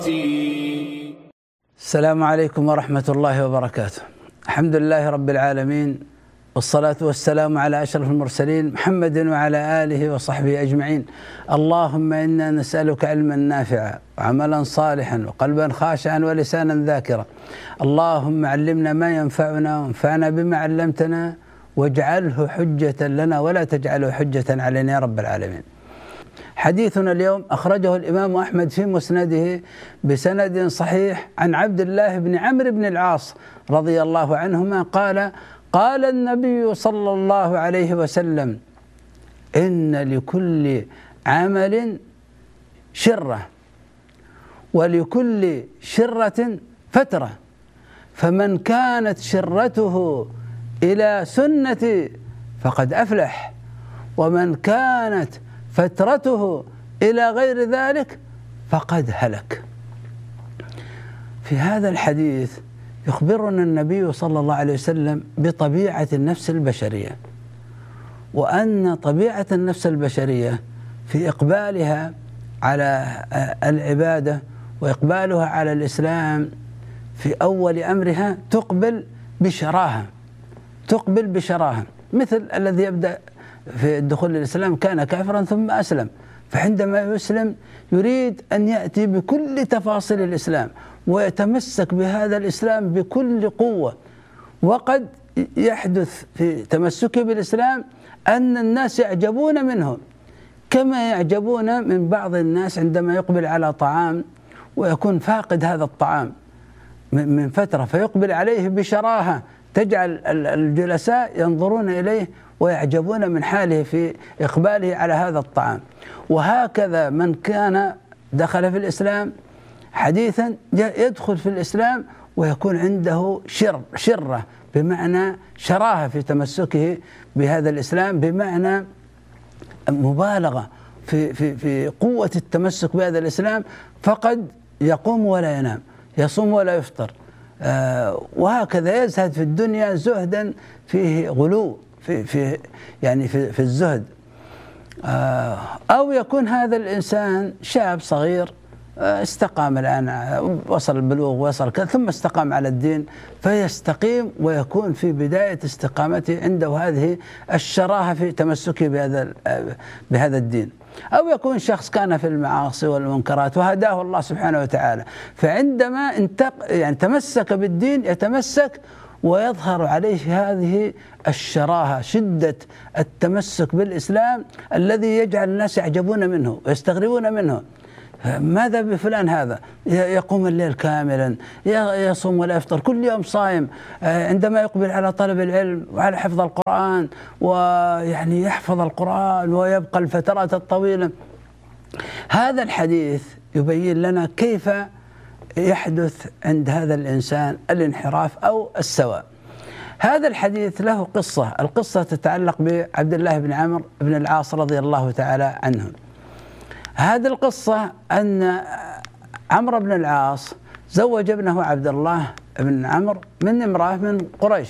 السلام عليكم ورحمة الله وبركاته. الحمد لله رب العالمين، والصلاة والسلام على أشرف المرسلين محمد وعلى آله وصحبه أجمعين. اللهم إنا نسألك علما نافعا وعملا صالحا وقلبا خاشعا ولسانا ذاكرا. اللهم علمنا ما ينفعنا وانفعنا بما علمتنا واجعله حجة لنا ولا تجعله حجة علينا يا رب العالمين. حديثنا اليوم أخرجه الإمام أحمد في مسنده بسند صحيح عن عبد الله بن عمرو بن العاص رضي الله عنهما قال: قال النبي صلى الله عليه وسلم: إن لكل عمل شرة ولكل شرة فترة، فمن كانت شرته إلى سنتي فقد أفلح، ومن كانت فترته إلى غير ذلك فقد هلك. في هذا الحديث يخبرنا النبي صلى الله عليه وسلم بطبيعة النفس البشرية، وأن طبيعة النفس البشرية في إقبالها على العبادة وإقبالها على الإسلام في أول أمرها تقبل بشراهة، مثل الذي يبدأ في الدخول للإسلام كان كافرا ثم أسلم، فعندما يسلم يريد أن يأتي بكل تفاصيل الإسلام ويتمسك بهذا الإسلام بكل قوة. وقد يحدث في تمسكه بالإسلام أن الناس يعجبون منه، كما يعجبون من بعض الناس عندما يقبل على طعام ويكون فاقد هذا الطعام من فترة فيقبل عليه بشراهة تجعل الجلساء ينظرون إليه ويعجبون من حاله في إقباله على هذا الطعام. وهكذا من كان دخل في الإسلام حديثا يدخل في الإسلام ويكون عنده شرة، بمعنى شراهة في تمسكه بهذا الإسلام، بمعنى مبالغة في قوة التمسك بهذا الإسلام، فقد يقوم ولا ينام، يصوم ولا يفطر، وهكذا يزهد في الدنيا زهدا فيه غلو في الزهد. أو يكون هذا الإنسان شاب صغير استقام الآن، وصل البلوغ وصل كذا، ثم استقام على الدين فيستقيم ويكون في بداية استقامته عنده هذه الشراهة في تمسكه بهذا الدين. أو يكون شخص كان في المعاصي والمنكرات وهداه الله سبحانه وتعالى، فعندما تمسك بالدين يتمسك ويظهر عليه هذه الشراهة، شدة التمسك بالإسلام الذي يجعل الناس يعجبون منه ويستغربون منه. ماذا بفلان هذا؟ يقوم الليل كاملا، يصوم ولا يفطر، كل يوم صائم، عندما يقبل على طلب العلم وعلى حفظ القرآن يحفظ القرآن ويبقى الفترات الطويلة. هذا الحديث يبين لنا كيف يحدث عند هذا الإنسان الانحراف أو السواء. هذا الحديث له قصة، القصة تتعلق بعبد الله بن عمرو بن العاص رضي الله تعالى عنه. هذه القصة أن عمرو بن العاص زوج ابنه عبد الله بن عمرو من امرأة من قريش،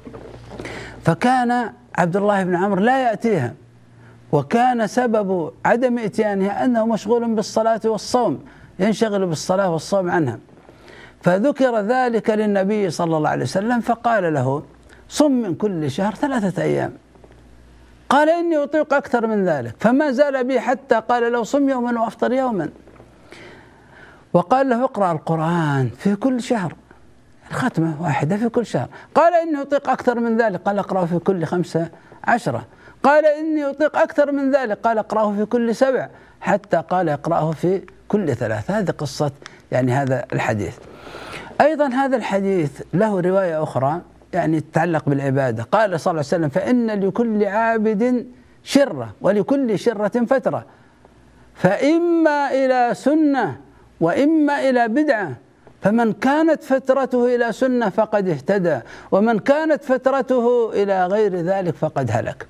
فكان عبد الله بن عمرو لا يأتيها، وكان سبب عدم إتيانها أنه مشغول بالصلاة والصوم، ينشغل بالصلاة والصوم عنها. فذكر ذلك للنبي صلى الله عليه وسلم فقال له: صم من كل شهر 3 أيام. قال: إني أطيق أكثر من ذلك، فما زال بي حتى قال له: صم يوما وأفطر يوما. وقال له: اقرأ القرآن في كل شهر، ختمة واحدة في كل شهر. قال: إني أطيق أكثر من ذلك، قال: اقرأه في كل 15. قال: إني أطيق أكثر من ذلك، قال: اقرأه في كل 7، حتى قال: اقرأه في كل 3. هذه قصة هذا الحديث. أيضا هذا الحديث له رواية أخرى تتعلق بالعبادة. قال صلى الله عليه وسلم: فإن لكل عابد شرة ولكل شرة فترة، فإما إلى سنة وإما إلى بدعة، فمن كانت فترته إلى سنة فقد اهتدى، ومن كانت فترته إلى غير ذلك فقد هلك.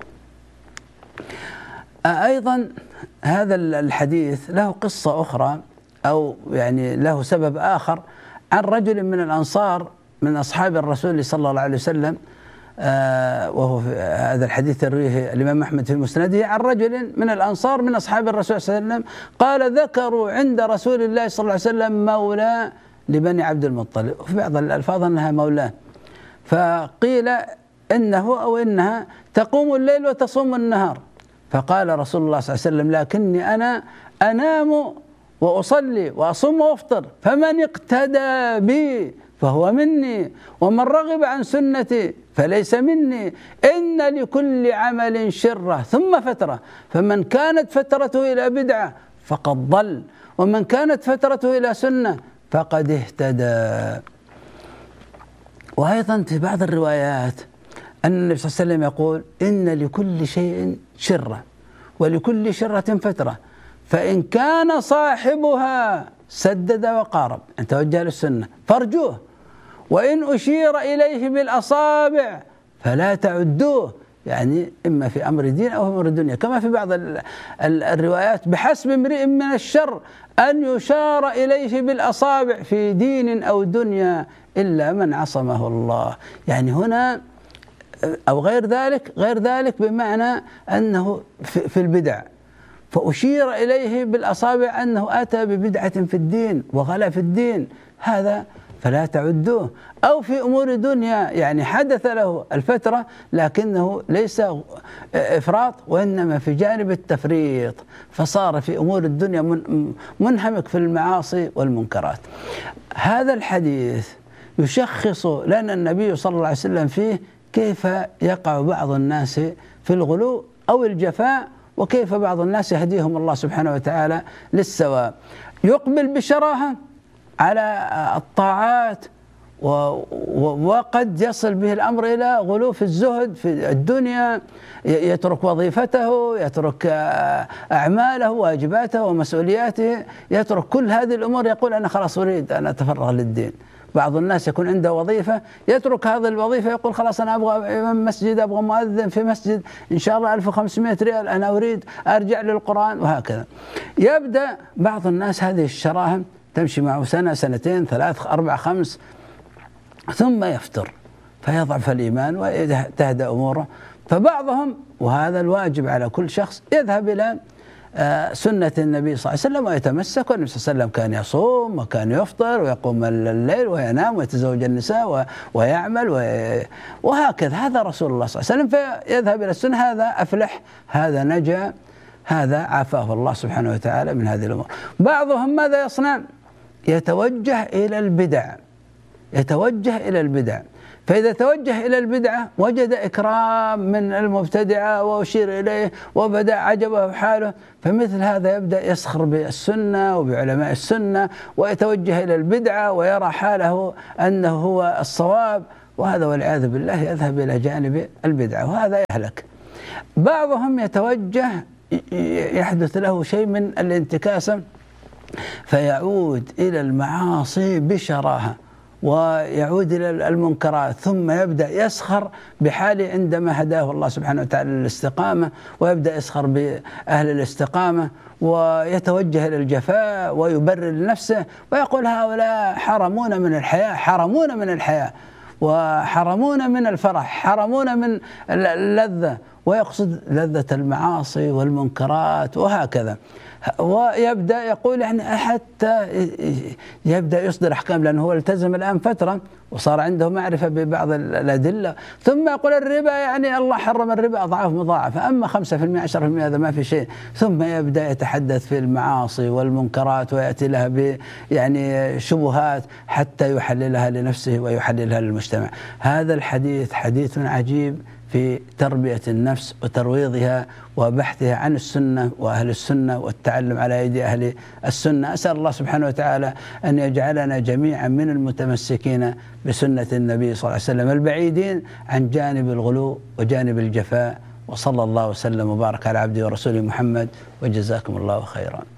أيضا هذا الحديث له قصة أخرى، أو له سبب آخر، عن رجل من الأنصار من أصحاب الرسول صلى الله عليه وسلم وهو في هذا الحديث يرويه الإمام أحمد في مسنده عن رجل من الأنصار من أصحاب الرسول صلى الله عليه وسلم قال ذكروا عند رسول الله صلى الله عليه وسلم مولى لبني عبد المطلب، وفي بعض الألفاظ أنها مولاه، فقيل إنه أو إنها تقوم الليل وتصوم النهار، فقال رسول الله صلى الله عليه وسلم لكني أنا أنام وأصلي وأصوم وأفطر، فمن اقتدى بي فهو مني ومن رغب عن سنتي فليس مني، إن لكل عمل شرة ثم فترة، فمن كانت فترته إلى بدعة فقد ضل، ومن كانت فترته إلى سنة فقد اهتدى. وأيضا في بعض الروايات أن النبي صلى الله عليه وسلم يقول إن لكل شيء شرة ولكل شرة فترة، فإن كان صاحبها سدد وقارب أن توجه للسنة فارجوه، وإن أشير إليه بالأصابع فلا تعدوه، يعني إما في أمر دين أو في أمر الدنيا، كما في بعض الروايات بحسب امرئ من الشر أن يشار إليه بالأصابع في دين أو دنيا إلا من عصمه الله. يعني هنا أو غير ذلك بمعنى أنه في البدع، فأشير إليه بالأصابع أنه أتى ببدعة في الدين وغلا في الدين، هذا فلا تعدوه. أو في أمور دنيا، يعني حدث له الفترة لكنه ليس إفراط وإنما في جانب التفريط، فصار في أمور الدنيا منهمك في المعاصي والمنكرات. هذا الحديث يشخص لنا النبي صلى الله عليه وسلم فيه كيف يقع بعض الناس في الغلو أو الجفاء، وكيف بعض الناس يهديهم الله سبحانه وتعالى للسواء، يقبل بشراهة على الطاعات وقد يصل به الأمر إلى غلو في الزهد في الدنيا، يترك وظيفته، يترك أعماله واجباته ومسؤولياته، يترك كل هذه الأمور، يقول أنا خلاص أريد أن أتفرغ للدين. بعض الناس يكون عنده وظيفة يترك هذه الوظيفة، يقول خلاص أنا أبغى إمام مسجد، أبغى مؤذن في مسجد إن شاء الله 1500 ريال، أنا أريد أرجع للقرآن، وهكذا. يبدأ بعض الناس هذه الشراهة تمشي معه سنة سنتين 3 4 5، ثم يفتر فيضعف الإيمان وتهدأ أموره. فبعضهم، وهذا الواجب على كل شخص، يذهب إلى سنة النبي صلى الله عليه وسلم ويتمسك. والنبي صلى الله عليه وسلم كان يصوم وكان يفطر ويقوم الليل وينام ويتزوج النساء ويعمل وهكذا، هذا رسول الله صلى الله عليه وسلم، فيذهب إلى السنة، هذا أفلح، هذا نجا، هذا عافاه الله سبحانه وتعالى من هذه الأمور. بعضهم ماذا يصنع؟ يتوجه إلى البدع، فإذا توجه إلى البدعة وجد إكرام من المبتدعة وأشير إليه وبدأ عجبه حاله، فمثل هذا يبدأ يسخر بالسنة وبعلماء السنة ويتوجه إلى البدعة ويرى حاله أنه هو الصواب، وهذا والعياذ بالله يذهب إلى جانب البدعة، وهذا يهلك. بعضهم يتوجه، يحدث له شيء من الانتكاسة فيعود إلى المعاصي بشراهة ويعود إلى المنكرات، ثم يبدأ يسخر بحاله عندما هداه الله سبحانه وتعالى للاستقامة، ويبدأ يسخر بأهل الاستقامة ويتوجه إلى الجفاء ويبرر لنفسه ويقول هؤلاء حرمونا من الحياة وحرمونا من الفرح، حرمونا من اللذة، ويقصد لذة المعاصي والمنكرات وهكذا. ويبدأ يقول يعني حتى يبدأ يصدر أحكام، لأنه هو التزم الآن فترة وصار عنده معرفة ببعض الأدلة، ثم يقول الربا يعني الله حرم الربا أضعاف مضاعفة، أما 5% 10% هذا ما في شيء، ثم يبدأ يتحدث في المعاصي والمنكرات ويأتي لها يعني شبهات حتى يحللها لنفسه ويحللها للمجتمع. هذا الحديث حديث عجيب في تربية النفس وترويضها وبحثها عن السنة وأهل السنة والتعلم على أيدي أهل السنة. أسأل الله سبحانه وتعالى أن يجعلنا جميعا من المتمسكين بسنة النبي صلى الله عليه وسلم البعيدين عن جانب الغلو وجانب الجفاء. وصلى الله وسلم وبارك على عبده ورسوله محمد، وجزاكم الله خيرا.